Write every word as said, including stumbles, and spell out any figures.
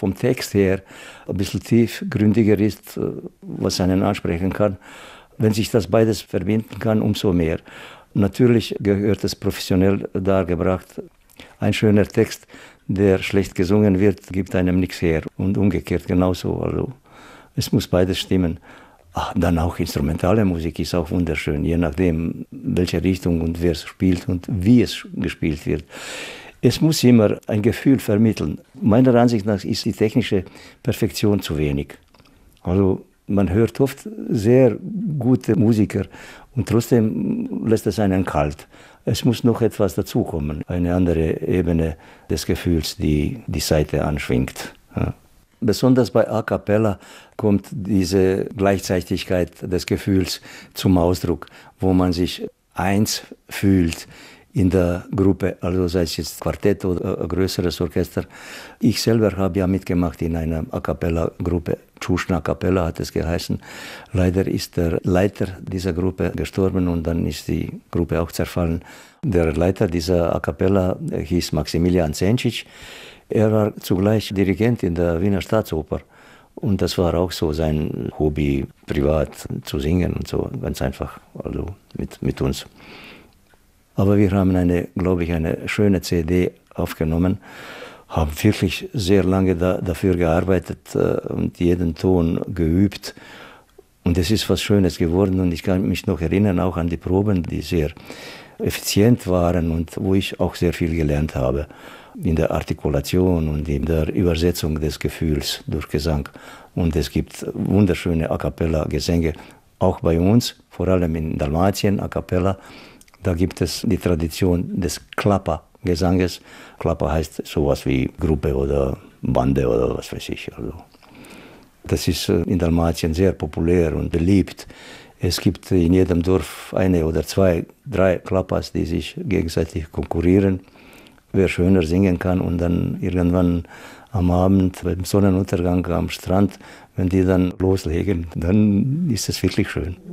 vom Text her ein bisschen tiefgründiger ist, was einen ansprechen kann. Wenn sich das beides verbinden kann, umso mehr. Natürlich gehört es professionell dargebracht. Ein schöner Text, der schlecht gesungen wird, gibt einem nichts her. Und umgekehrt genauso. Also es muss beides stimmen. Ach, dann auch instrumentale Musik ist auch wunderschön, je nachdem, welche Richtung und wer es spielt und wie es gespielt wird. Es muss immer ein Gefühl vermitteln. Meiner Ansicht nach ist die technische Perfektion zu wenig. Also man hört oft sehr gute Musiker und trotzdem lässt es einen kalt. Es muss noch etwas dazukommen, eine andere Ebene des Gefühls, die die Saite anschwingt. Ja. Besonders bei A Cappella kommt diese Gleichzeitigkeit des Gefühls zum Ausdruck, wo man sich eins fühlt in der Gruppe, also sei es jetzt Quartett oder ein größeres Orchester. Ich selber habe ja mitgemacht in einer A Cappella-Gruppe, Tschuschna Kapella hat es geheißen. Leider ist der Leiter dieser Gruppe gestorben und dann ist die Gruppe auch zerfallen. Der Leiter dieser A Cappella hieß Maximilian Zencic. Er war zugleich Dirigent in der Wiener Staatsoper und das war auch so sein Hobby, privat zu singen und so, ganz einfach, also mit, mit uns. Aber wir haben eine, glaube ich, eine schöne C D aufgenommen, haben wirklich sehr lange da, dafür gearbeitet äh, und jeden Ton geübt. Und es ist was Schönes geworden und ich kann mich noch erinnern auch an die Proben, die sehr effizient waren und wo ich auch sehr viel gelernt habe. In der Artikulation und in der Übersetzung des Gefühls durch Gesang. Und es gibt wunderschöne A Cappella-Gesänge, auch bei uns, vor allem in Dalmatien, A Cappella. Da gibt es die Tradition des Klapper-Gesanges. Klapper heißt sowas wie Gruppe oder Bande oder was weiß ich. Also das ist in Dalmatien sehr populär und beliebt. Es gibt in jedem Dorf eine oder zwei, drei Klappers, die sich gegenseitig konkurrieren. Wer schöner singen kann und dann irgendwann am Abend beim Sonnenuntergang am Strand, wenn die dann loslegen, dann ist es wirklich schön.